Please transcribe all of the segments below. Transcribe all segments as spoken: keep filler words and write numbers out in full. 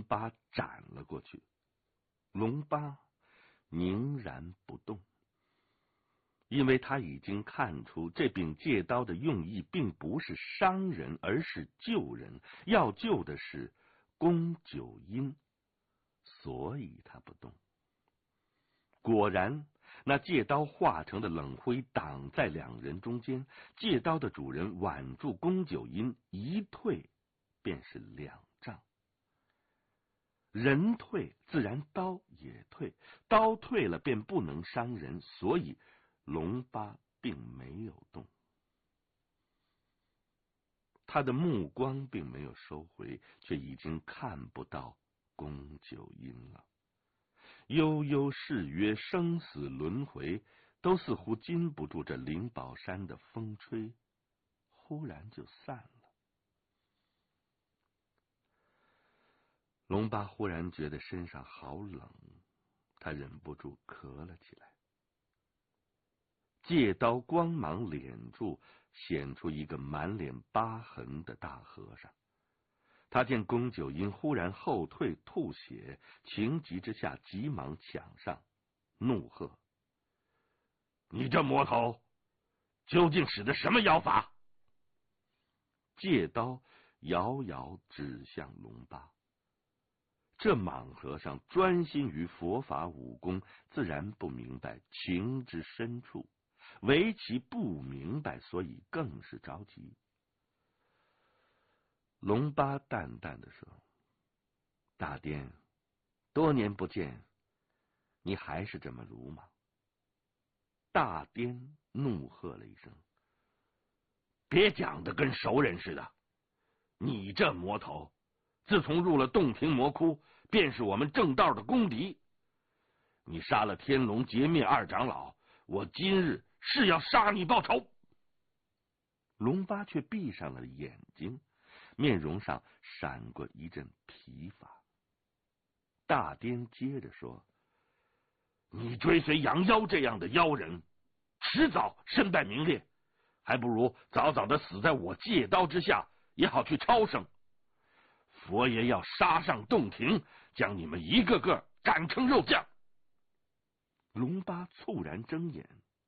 巴斩了过去。龙巴凝然不动，因为他已经看出这柄戒刀的用意并不是伤人，而是救人，要救的是宫九阴，所以他不动。果然，那戒刀化成的冷灰挡在两人中间，戒刀的主人挽住宫九阴，一退便是两丈。人退，自然刀也退，刀退了便不能伤人，所以龙巴并没有动。他的目光并没有收回，却已经看不到宫九阴了。悠悠誓约，生死轮回，都似乎禁不住这灵宝山的风吹，忽然就散了。龙巴忽然觉得身上好冷，他忍不住咳了起来。戒刀光芒敛住，显出一个满脸疤痕的大和尚。他见宫九阴忽然后退吐血，情急之下急忙抢上，怒喝：“你这魔头究竟使的什么妖法？”戒刀遥遥指向龙巴。这莽和尚专心于佛法武功，自然不明白情之深处，唯其不明白，所以更是着急。龙巴淡淡的说：“大颠，多年不见，你还是这么鲁莽。”大颠怒喝了一声：“别讲的跟熟人似的！你这魔头，自从入了洞庭魔窟，便是我们正道的公敌。你杀了天龙劫灭二长老，我今日是要杀你报仇。”龙巴却闭上了眼睛，面容上闪过一阵疲乏。大颠接着说：“你追随杨妖这样的妖人，迟早身败名裂，还不如早早的死在我戒刀之下，也好去超生。佛爷要杀上洞庭，将你们一个个斩成肉酱。”龙巴猝然睁眼：“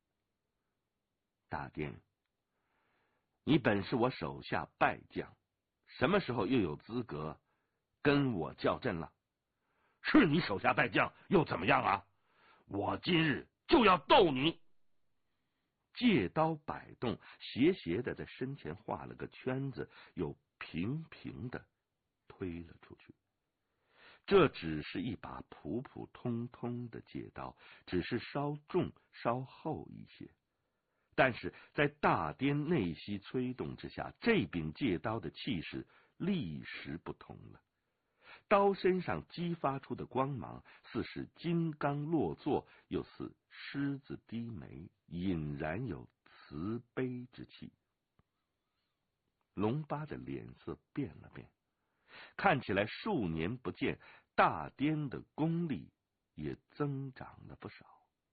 大颠，你本是我手下败将，什么时候又有资格跟我较阵了？”“是你手下败将又怎么样啊？我今日就要斗你！”戒刀摆动，斜斜的在身前画了个圈子，又平平的推了出去。这只是一把普普通通的戒刀，只是稍重稍厚一些，但是在大颠内息催动之下，这柄戒刀的气势立时不同了。刀身上激发出的光芒，似是金刚落座，又似狮子低眉，隐然有慈悲之气。龙巴的脸色变了变，看起来数年不见，大颠的功力也增长了不少。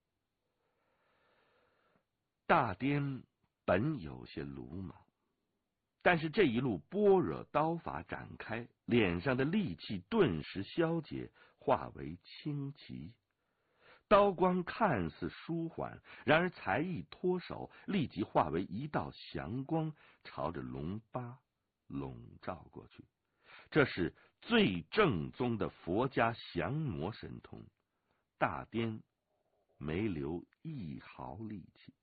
大颠本有些鲁莽，但是这一路般若刀法展开，脸上的戾气顿时消解，化为清奇。刀光看似舒缓，然而才一脱手，立即化为一道祥光，朝着龙巴笼罩过去。这是最正宗的佛家降魔神通，大颠没留一毫力气。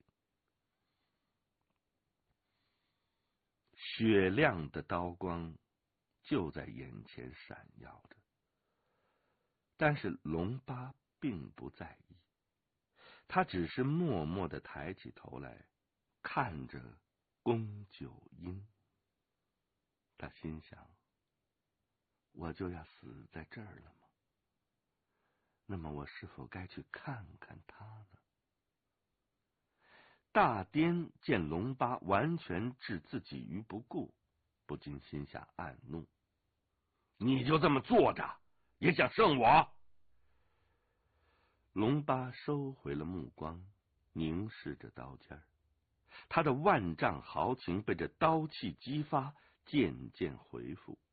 雪亮的刀光就在眼前闪耀着，但是龙巴并不在意，他只是默默地抬起头来，看着宫九阴。他心想：我就要死在这儿了吗？那么我是否该去看看他呢？大颠见龙巴完全置自己于不顾，不禁心下暗怒：你就这么坐着，也想胜我？龙巴收回了目光，凝视着刀尖儿，他的万丈豪情被这刀气激发，渐渐回复。